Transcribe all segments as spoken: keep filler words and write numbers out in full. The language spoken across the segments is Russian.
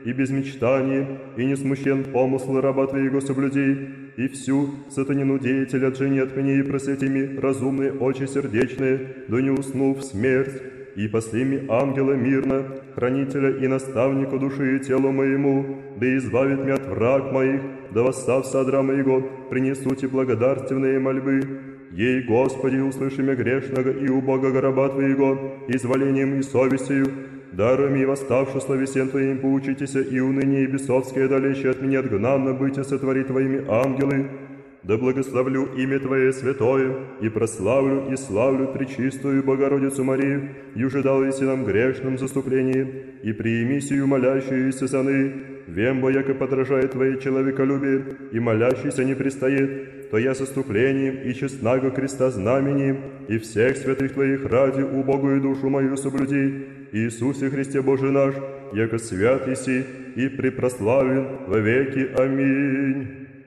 и без мечтаний, и не смущен помысл раба Твоего соблюди, и всю сатанину деятель отжени от меня и просвети ми разумные очи сердечные, да не усну в смерть, и посли ми ангела мирно, хранителя и наставника души и телу моему, да избавит меня от враг моих, да восстав содра моего, принесут и благодарственные мольбы. Ей, Господи, услыши меня грешного и убога раба Твоего, изволением и совестью, даром и восставши словесен Твоим поучитеся, и уныние бесовское далече от меня отгнанно быть сотвори Твоими ангелы. Да благословлю имя Твое святое, и прославлю и славлю Пречистую Богородицу Марию, южедалися нам грешном заступлении, и приими сию молящуюся саны, вембо, яко подражает Твое человеколюбие, и молящийся не пристает, то я соступлением и честнаго креста знамением, и всех святых Твоих ради убогую душу мою соблюди, Иисусе Христе Боже наш, яко свят еси и препрославен во веки. Аминь.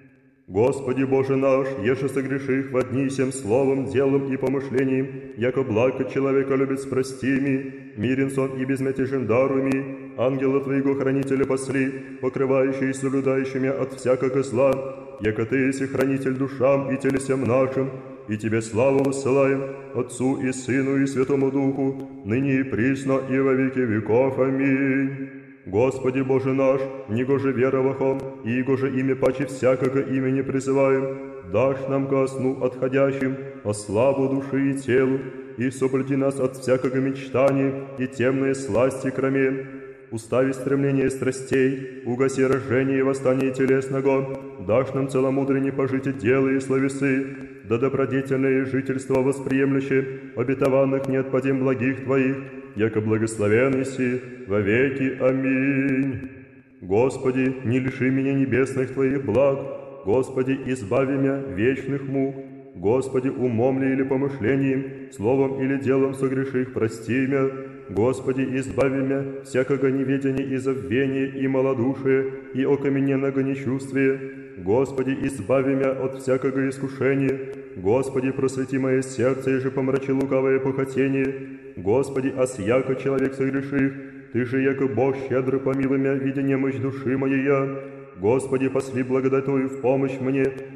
Господи Боже наш, еже согреших в одни всем словом, делом и помышлением, яко благо человека любит прости ми, мирен сон и безмятежен даруми, ангела Твоего хранителя посли, покрывающий и соблюдающими от всякого зла, яко Ты еси хранитель душам и телесям нашим, и Тебе славу высылаем, Отцу и Сыну и Святому Духу, ныне и присно и во веки веков. Аминь. Господи Боже наш, негоже веровахом, и его имя паче всякого имени призываем, дашь нам ко сну отходящим, о славу души и телу, и соблюди нас от всякого мечтания и темные сласти кроме. Устави стремление страстей, угаси рождение и восстание телесного, дашь нам целомудренне пожитие дела и словесы, да добродетельное жительство восприемлюще, обетованных не отпадем благих Твоих, яко благословен си во веки. Аминь. Господи, не лиши меня небесных Твоих благ, Господи, избави меня вечных мук, Господи, умом ли или помышлением, словом или делом согреших, прости меня, Господи, избави меня всякого неведения и забвения и малодушия, и окамененного нечувствия, Господи, избави меня от всякого искушения, Господи, просвети мое сердце, и же помрачи лукавое похотение, Господи, осяко человек согреших, Ты же, яко Бог, щедро помилуй меня, видя немощь души моей я, Господи, посли благодать Твою в помощь мне,